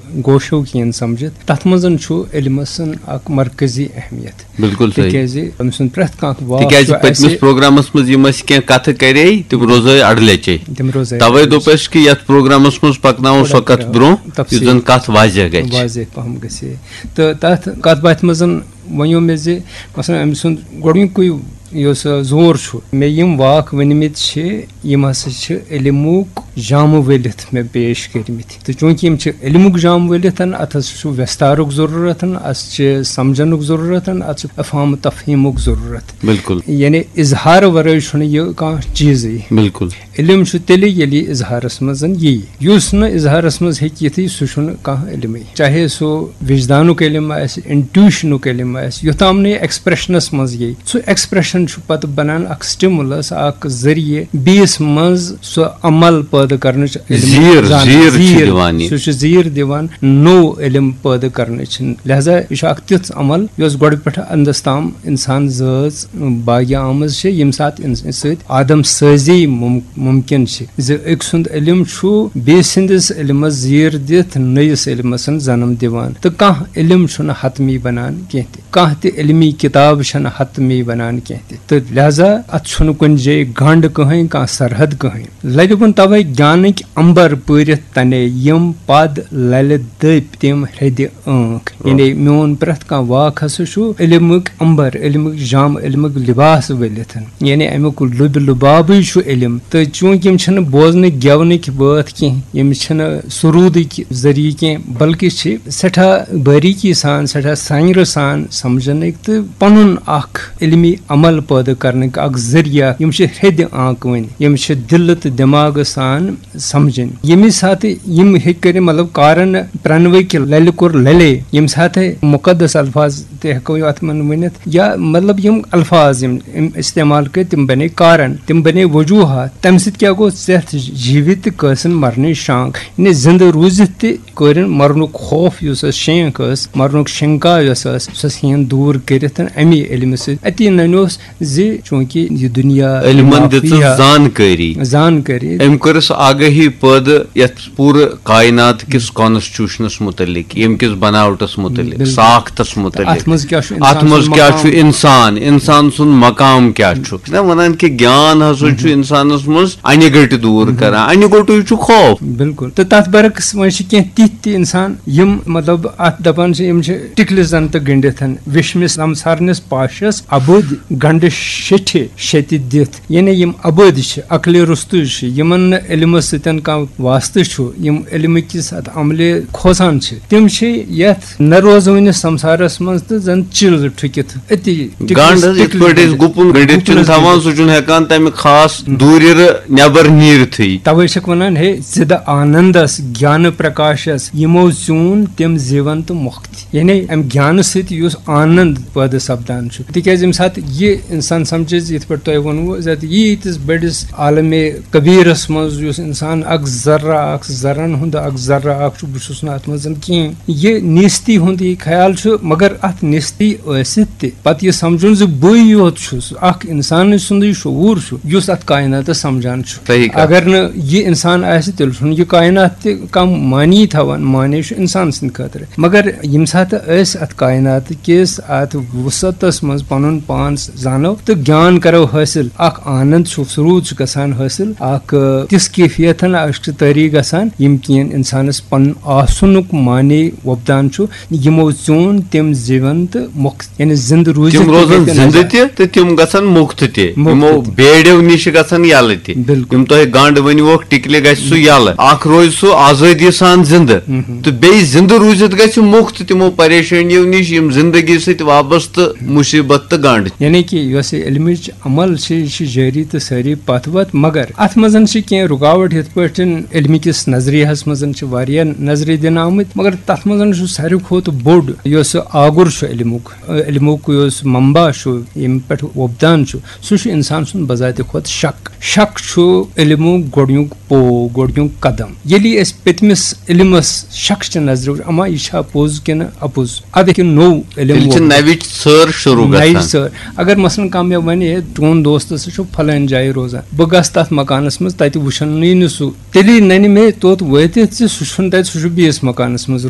گوشو can سمجھت تتھ منزن چھو علمسن اک مرکزی اہمیت بالکل صحیح تکیازِ أمۍ سُنٛد پرٛٮ۪تھ کانٛہہ واک تِکیازِ پٔتمِس پروگرامس منٛز یِم أسۍ کینٛہہ کتھٕ کرے تِم روزے اڑلیچے توے دوٚپ اَسہِ کہِ یتھ پروگرامس منٛز پکناوو سۄ کتھ برونٛہہ یُس زن کتھ واضح گژھِ واضح پہم گژھِ تہٕ تتھ کتھ باتھِ منٛز ؤنِو مےٚ زِ مثلاً أمۍ سُنٛد گۄڈنیُکُے یُس زور چھُ مےٚ یِم واک ؤنمٕتۍ چھِ یِم ہسا چھِ علمُک جامہٕ ؤلِتھ مےٚ پیش کٔرمٕتۍ تہٕ چوٗنٛکہِ یِم چھِ علمُک جامہٕ ؤلِتھ اتھ ہسا چھُ وٮ۪ستارُک ضروٗرت اتھ چھِ سمجھنُک ضروٗرت اتھ چھُ افہام تفہیٖمُک ضروٗرت بالکل یعنی اظہار ورٲے چھُنہٕ یہِ کانٛہہ چیٖزٕے بالکل علم چھُ تیٚلہِ ییٚلہِ یہِ اظہارس منٛز ییہِ یُس نہٕ اظہارس منٛز ہیٚکہِ یِتھٕے سُہ چھُنہٕ کانٛہہ علمٕے چاہے سُہ وجدانُک علم آسہِ انٹیوٗشنُک علم آسہِ یوٚتام نہٕ یہِ ایکسپریشنس منٛز ییہِ سُہ ایکسپریشن چھُ پتہٕ بنان اکھ سٹیمولس اکھ ذٔریعہٕ بیٚیِس منٛز سُہ عمل پٲدٕ کرنٕچ سُہ چھُ زیٖر دِوان نوٚو علم پٲدٕ کرنٕچ لہذا یہِ چھُ اکھ تیُتھ عمل یۄس گۄڈٕ پٮ۪ٹھٕ انٛدس تام انسان زٲژ باغہِ آمٕژ چھِ ییٚمہِ ساتہٕ اَمہِ سۭتۍ آدم سٲزی مُمکِن چھِ زِ أکۍ سُنٛد علم چھُ بیٚیہِ سٕنٛدِس علمس زیٖر دِتھ نٔیِس علمس جنم دِوان تہٕ کانٛہہ علم چھُنہٕ حتمی بنان کینٛہہ تہِ کانٛہہ تہِ علمی کِتاب چھنہٕ حتمی بنان کینٛہہ تہِ تہٕ لہذا اتھ چھُنہٕ کُنہِ جایہِ گنڈ کٕہٕنۍ کانٛہہ سرحد کٕہٕنۍ للہِ کُن توے گیانٕکۍ امبر پوٗرِتھ تنے یِم پد للہِ دٔپۍ تِم ہرٛدِ ٲنٛکھ یعنی میون پرٛٮ۪تھ کانٛہہ واک ہسا چھُ علمٕکۍ امبر علمٕکۍ جامہٕ علمٕکۍ لباس ؤلِتھ یعنی امیُک لُبہِ لُبابٕے چھُ علم تہٕ چوٗنٛکہِ یِم چھِنہٕ بوزنٕکۍ گٮ۪ونٕکۍ بٲتھ کینٛہہ یِم چھِنہٕ سروٗدٕکۍ ذٔریعہٕ کینٛہہ بلکہِ چھِ سٮ۪ٹھاہ باریٖکی سان سٮ۪ٹھاہ سانٛگرِ سان سمجھنٕکۍ تہٕ پنُن اکھ علمی عمل پٲدٕ کرنٕکۍ اکھ ذٔریعہٕ یِم چھِ ہرٛدِ آنٛکوٕنۍ یِم چھِ دِلہٕ تہٕ دٮ۪ماغہٕ سان سمجھٕنۍ ییٚمہِ ساتہٕ یِم ہیٚکہِ کٔرِتھ مطلب کارن پرنوٕکۍ للہِ کوٚر للے ییٚمہِ ساتہٕ مُقدس الفاظ تہِ ہٮ۪کو اتھ منٛز ؤنِتھ یا مطلب یِم الفاظ یِم استعمال کٔرۍ تِم بنے کارن تِم بنے وجوٗہات تمہِ سۭتۍ کیاہ گوٚو ژٮ۪تھ جیٖوِتھ تہِ کٲسِن مرنٕچ شانٛک یعنی زِندٕ روٗزِتھ تہِ کٔرِن مرنُک خوف یُس ٲس شینک ٲس مرنُک شنکا یۄس ٲس سۄ ہٮ۪ن دوٗر کٔرِتھ امی علمہِ سۭتۍ اتی ننیوس زِ چوٗنٛکہِ یہِ دُنیا زانکٲری أمۍ کٔر سۄ آگٲہی پٲدٕ یتھ پوٗرٕ کاینات کِس کانسٹیوشنس متعلق ییٚمہِ کِس بناوٹس متعلق ساختس متعلق اتھ منٛز کیاہ چھُ انسان سُنٛد مقام کیاہ چھُ چھِنا ونان کہِ گیان ہسا چھُ انسانس منٛز انہِ گٔٹہِ دوٗر کران انہِ گوٚٹُے چھُ خوف بالکل تہٕ تتھ برعکس وۄنۍ چھِ کینٛہہ تِتھۍ تہِ انسان یِم مطلب اتھ دپان چھِ یِم چھِ ٹِکلہِ زن تہٕ گٔنڈِتھ وشمِس سمسارنِس پاشس ابُد گنڈٕ شیٚٹھِ شیٚتہِ دِتھ یعنی یِم ابٲدۍ چھِ عقلہِ رُستُے چھِ یِمن نہٕ علمس سۭتۍ کانٛہہ واسطہٕ چھُ یِم علمٕکِس اتھ عملہِ کھوژان چھِ تِم چھِ یتھ نہ روزوٕنِس سمسارس منٛز تہٕ زن چِل ٹھُکِتھ أتی توے چھکھ ونان ہے زِدٕ آنندس گیانہٕ پرکاشس یِمو ژیوٗن تِم زیون تہٕ مۄکھتہِ یعنی امہِ گیانہٕ سۭتۍ یُس آنند پٲدٕ سپدان چھُ تِکیازِ ییٚمہِ ساتہٕ یہِ انسان سمجھِ یِتھ پٲٹھۍ تۄہہِ ووٚنوُ زِ ییٖتِس بٔڑِس عالمِ کبیٖرس منٛز یُس انسان اکھ زرن ہُنٛد اکھ ذرا اکھ چھُ بہٕ چھُس نہٕ اتھ منٛز کِہینۍ یہِ نیستی ہُنٛد یہِ خیال چھُ مگر اتھ نیستی ٲسِتھ تہِ پتہٕ یہِ سمجھُن زِ بٕے یوت چھُس اکھ انسان سُنٛدٕے شعوٗر چھُ یُس اتھ کایناتس سمجھان چھُ اگر نہٕ یہِ انسان آسہِ تیٚلہِ چھُنہٕ یہِ کاینات تہِ کانٛہہ معنی تھاوان معنی چھُ انسان سٕنٛدِ خٲطرٕ مگر ییٚمہِ ساتہٕ أسۍ اتھ کاینات کِس اتھ وُسعتس منٛز پنُن پان زانو تہٕ گیان کرو حٲصِل اکھ آنند چھُ سروٗد چھُ گژھان حٲصِل اکھ تِژھ کیفیتن اکھ چھِ تٲری گژھان یِم کِنۍ انسانس پنُن آسنُک معنی وۄپدان چھُ یِمو ژیوٗن تِم زیون تہٕ مۄکھ یعنی زِندٕ روٗزِتھ تِم گژھن مُفتہٕ تہِ یِمو بیڈیو نِش گژھن یلہٕ تہِ یِم تۄہہِ گنڈ ؤنۍوُکھ ٹِکلہِ گژھِ سُہ یلہٕ اکھ روزِ سُہ آزٲدی سان زِندٕ تہٕ بیٚیہِ زِندٕ روٗزِتھ گژھِ مُفتہٕ تِمو پریشٲنیو نِش یِم زندگی سۭتۍ وابستہٕ مُصیبت تہٕ گنڈ یعنی کہِ یۄس یہِ علمٕچ عمل چھِ یہِ چھِ جٲری تہٕ سٲری پتھ وتھ مگر اتھ منٛز چھِ کینٛہہ رُکاوٹ یِتھ پٲٹھۍ علمٕکِس نظریہس منٛز چھِ واریاہ نظرِ دِنہٕ آمٕتۍ مگر تتھ منٛز چھُ ساروی کھۄتہٕ بوٚڑ یۄس آگُر چھُ علمُک یُس منبع چھُ ییٚمہِ پٮ۪ٹھ وۄپدان چھُ سُہ چھُ انسان سُنٛد بذاتہِ کھۄتہٕ شک چھُ علمُک گۄڈنیُک گۄڈنیُک قدم ییٚلہِ أسۍ پٔتمِس علمس شک چہِ نظرِ وٕچھ اما یہِ چھا پوٚز کِنہٕ اپُز ادٕ ہیٚکہِ نوٚو علم نَیہِ سٲر اگر مثلاً کانٛہہ مےٚ وَنہِ ہے چون دوست ہسا چھُ فلٲنۍ جایہِ روزان بہٕ گژھٕ تتھ مکانس منٛز تتہِ وٕچھن نہٕ سُہ تیٚلی ننہِ مےٚ توٚت وٲتِتھ زِ سُہ چھُنہٕ تتہِ سُہ چھُ بیٚیِس مکانس منٛز